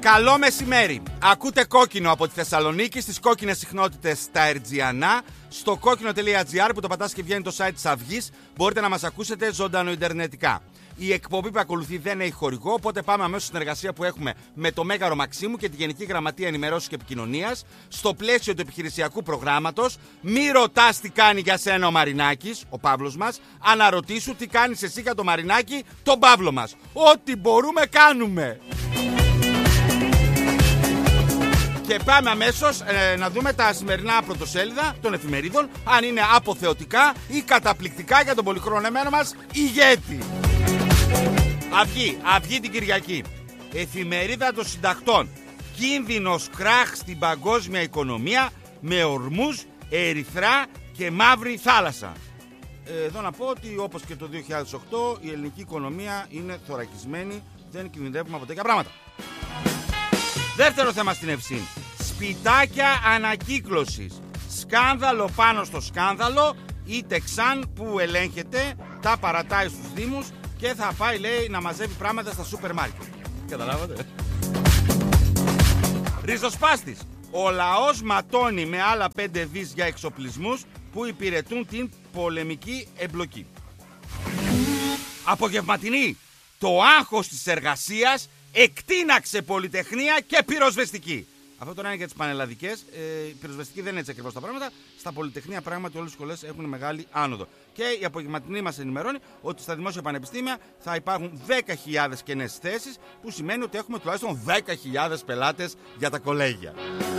Καλό μεσημέρι. Ακούτε Κόκκινο από τη Θεσσαλονίκη στις κόκκινες συχνότητες στα Ερτζιανά. Στο κόκκινο.gr που το πατάς και βγαίνει το site της Αυγής, μπορείτε να μας ακούσετε ζωντανοιντερνετικά. Η εκπομπή που ακολουθεί δεν έχει χορηγό, οπότε πάμε αμέσως στην εργασία που έχουμε με το Μέγαρο Μαξίμου και τη Γενική Γραμματεία Ενημερώσεως και Επικοινωνίας στο πλαίσιο του επιχειρησιακού προγράμματος. Μη ρωτάς τι κάνει για σένα ο Μαρινάκης, ο Παύλος μας, αναρωτήσου τι κάνεις εσύ για το Μαρινάκη, τον Παύλο μας. Ό,τι μπορούμε κάνουμε. Και πάμε αμέσως να δούμε τα σημερινά πρωτοσέλιδα των εφημερίδων, αν είναι αποθεωτικά ή καταπληκτικά για τον πολυχρονεμένο μας ηγέτη. Αυγή την Κυριακή. Εφημερίδα των συντακτών. Κίνδυνος κράχ στην παγκόσμια οικονομία με ορμούς, ερυθρά και μαύρη θάλασσα. Εδώ να πω ότι όπως και το 2008 η ελληνική οικονομία είναι θωρακισμένη, δεν κινδυνεύουμε από τέτοια πράγματα. Δεύτερο θέμα στην Ευσύνη. Σπιτάκια ανακύκλωσης. Σκάνδαλο πάνω στο σκάνδαλο. Η Τεξάν που ελέγχεται τα παρατάει στους δήμους και θα πάει, λέει, να μαζεύει πράγματα στα σούπερ μάρκετ. Καταλάβατε. Ριζοσπάστης. Ο λαός ματώνει με άλλα 5 δις για εξοπλισμούς που υπηρετούν την πολεμική εμπλοκή. Απογευματινή. Το άγχος της εργασίας εκτείναξε πολυτεχνία και πυροσβεστική. Αυτό τώρα είναι για τις πανελλαδικές. Η πυροσβεστική δεν είναι έτσι ακριβώς τα πράγματα. Στα πολυτεχνία πράγματι όλες οι σχολές έχουν μεγάλη άνοδο. Και η απογευματινή μας ενημερώνει ότι στα δημόσια πανεπιστήμια θα υπάρχουν 10.000 κενές θέσεις, που σημαίνει ότι έχουμε τουλάχιστον 10.000 πελάτες για τα κολέγια.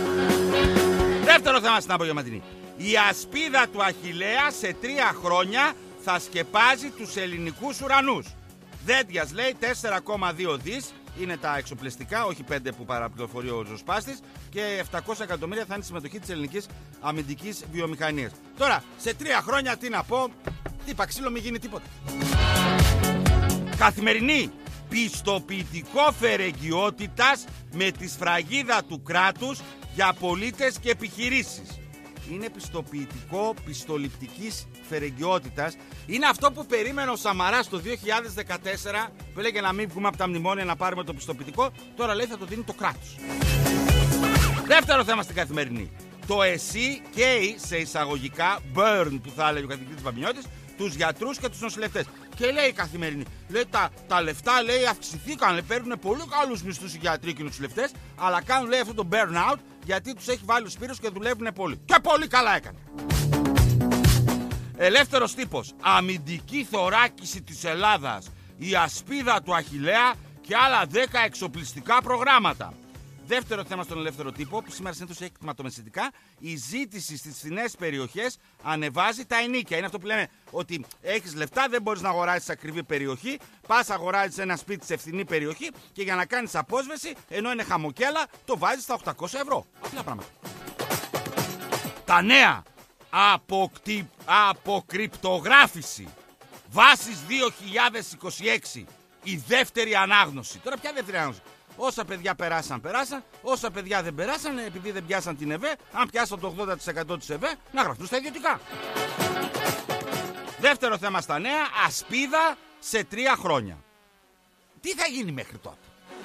Δεύτερο θέμα στην απογευματινή. Η ασπίδα του Αχιλλέα σε 3 χρόνια θα σκεπάζει τους ελληνικούς ουρανούς. Δέντιας, λέει, 4,2 δις. Είναι τα εξοπλιστικά, όχι 5 που παραπληροφορεί ο Ριζοσπάστης, και 700 εκατομμύρια θα είναι η συμμετοχή της ελληνικής αμυντικής βιομηχανίας. Τώρα, σε 3 χρόνια τι να πω, τύπα ξύλο μην γίνει τίποτα. Καθημερινή. Πιστοποιητικό φερεγγιότητας με τη σφραγίδα του κράτους για πολίτες και επιχειρήσεις. Είναι πιστοποιητικό πιστοληπτικής φερεγγιότητας. Είναι αυτό που περίμενε ο Σαμαράς το 2014, που έλεγε να μην βγούμε από τα μνημόνια να πάρουμε το πιστοποιητικό. Τώρα λέει θα το δίνει το κράτος. Δεύτερο θέμα στην Καθημερινή. Το ΕΣΥ καίει σε εισαγωγικά burn, που θα έλεγε ο καθηγητής Μπαμπινιώτης, τους γιατρούς και τους νοσηλευτές. Και λέει η Καθημερινή, λέει τα λεφτά, λέει, αυξηθήκαν, λέει, παίρνουν πολύ καλούς μισθούς οι γιατροί και οι νοσηλευτές, αλλά κάνουν, λέει, αυτό το burnout γιατί τους έχει βάλει ο Σπύρος και δουλεύουν πολύ. Και πολύ καλά έκανε. Ελεύθερος τύπος. Αμυντική θωράκιση της Ελλάδας. Η ασπίδα του Αχιλλέα και άλλα 10 εξοπλιστικά προγράμματα. Δεύτερο θέμα στον ελεύθερο τύπο, που σήμερα συνήθως έχει κτηματομεσητικά. Η ζήτηση στις φθηνές περιοχές ανεβάζει τα ενίκια. Είναι αυτό που λέμε ότι έχεις λεφτά, δεν μπορείς να αγοράσεις ακριβή περιοχή. Πας αγοράζεις ένα σπίτι σε φθηνή περιοχή και για να κάνεις απόσβεση, ενώ είναι χαμοκέλα, το βάζεις στα 800 ευρώ. Απλά πράγματα. Τα νέα. Αποκρυπτογράφηση. Βάσης 2026. Η δεύτερη ανάγνωση. Τώρα ποια δεύτερη ανάγνωση? Όσα παιδιά περάσαν. Όσα παιδιά δεν περάσαν, επειδή δεν πιάσαν την ΕΒΕ, αν πιάσαν το 80% της ΕΒΕ, να γραφτούν στα ιδιωτικά. Δεύτερο θέμα στα νέα. Ασπίδα σε 3 χρόνια. Τι θα γίνει μέχρι τότε?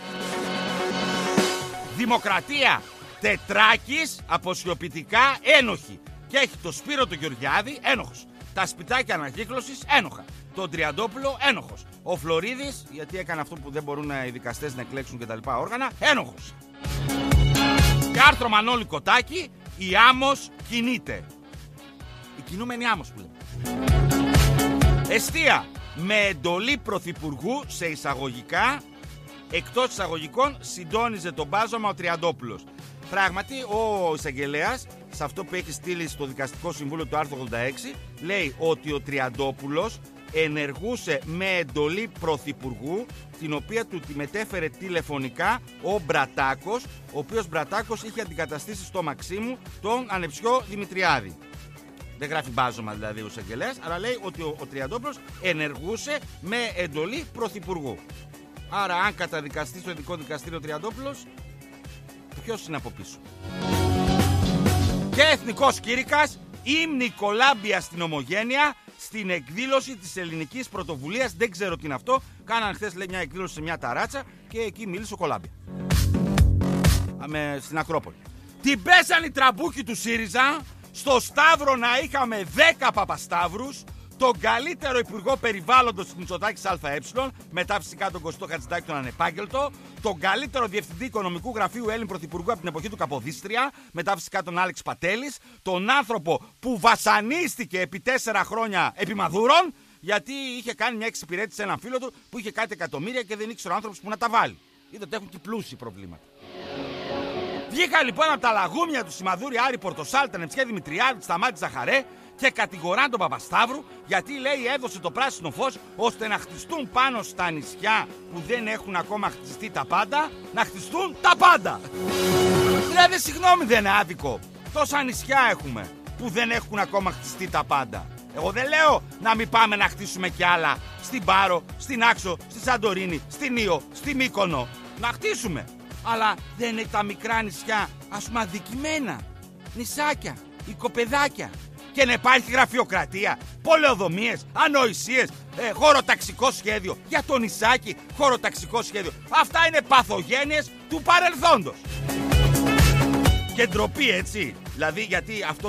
Δημοκρατία. Τετράκης αποσιοποιητικά ένοχη. Και έχει το Σπύρο τον Γεωργιάδη ένοχος. Τα σπιτάκια ανακύκλωσης ένοχα. Τον Τριαντόπουλο ένοχος. Ο Φλωρίδης, γιατί έκανε αυτό που δεν μπορούν οι δικαστές να εκλέξουν και τα λοιπά όργανα, ένοχος. Και άρθρο Μανώλη Κοτάκη, η άμμος κινείται. Η κινούμενη άμμος που λέμε. Εστία. Με εντολή πρωθυπουργού σε εισαγωγικά, εκτός εισαγωγικών, συντόνιζε τον μπάζωμα ο Τριαντόπουλος. Πράγματι, ο εισαγγελέας, σε αυτό που έχει στείλει στο Δικαστικό Συμβούλιο του άρθρου 86, λέει ότι ο Τριαντόπουλος ενεργούσε με εντολή πρωθυπουργού, την οποία του τη μετέφερε τηλεφωνικά ο Μπρατάκος, ο οποίος Μπρατάκος είχε αντικαταστήσει στο Μαξίμου τον ανεψιό Δημητριάδη. Δεν γράφει μπάζωμα δηλαδή ο εισαγγελέας, αλλά λέει ότι ο Τριαντόπουλος ενεργούσε με εντολή πρωθυπουργού. Άρα, αν καταδικαστεί στο ειδικό δικαστήριο ο Τριαντόπουλος, ποιος είναι από πίσω? Και εθνικός κήρυκας, ύμνη Κολάμπια στην Ομογένεια, στην εκδήλωση της ελληνικής πρωτοβουλίας. Δεν ξέρω τι είναι αυτό. Κάναν χθες, λέει, μια εκδήλωση σε μια ταράτσα και εκεί μίλησε ο Κολάμπια. στην Ακρόπολη. Την πέσανε οι τραμπούκοι του ΣΥΡΙΖΑ. Στο Σταύρο να είχαμε 10 Παπασταύρους. Τον καλύτερο υπουργό περιβάλλοντος της Μητσοτάκης ΑΕ, μετά φυσικά τον Κωστό Χατζηδάκη τον ανεπάγγελτο. Τον καλύτερο διευθυντή οικονομικού γραφείου Έλλην πρωθυπουργού από την εποχή του Καποδίστρια, μετά φυσικά τον Άλεξ Πατέλης. Τον άνθρωπο που βασανίστηκε επί 4 χρόνια επί Μαδούρων, γιατί είχε κάνει μια εξυπηρέτηση σε έναν φίλο του που είχε κάτι εκατομμύρια και δεν ήξερε ο άνθρωπος που να τα βάλει. Είδατε, έχουν και πλούσιοι προβλήματα. Βγήκα λοιπόν από τα λαγούμια του Σιμαδούρη, Άρη Πορτοσάλτα, Νεψιέ Δημητριάδη, Σταμάτη Ζαχαρέ και κατηγοράν τον Παπασταύρου γιατί λέει έδωσε το πράσινο φως ώστε να χτιστούν πάνω στα νησιά που δεν έχουν ακόμα χτιστεί τα πάντα, να χτιστούν τα πάντα. Δηλαδή συγγνώμη, δεν είναι άδικο? Τόσα νησιά έχουμε που δεν έχουν ακόμα χτιστεί τα πάντα. Εγώ δεν λέω να μην πάμε να χτίσουμε κι άλλα στην Πάρο, στην Άξο, στη Σαντορίνη, στην Ήο, στη Μύκονο. Να χτίσουμε. Αλλά δεν είναι τα μικρά νησιά, ας πούμε, αδικημένα. Νησάκια, οικοπεδάκια. Και να υπάρχει γραφειοκρατία, πολεοδομίες, ανοησίες, χωροταξικό σχέδιο. Για το νησάκι, χωροταξικό σχέδιο. Αυτά είναι παθογένειες του παρελθόντος. Και ντροπή, έτσι. Δηλαδή, γιατί αυτό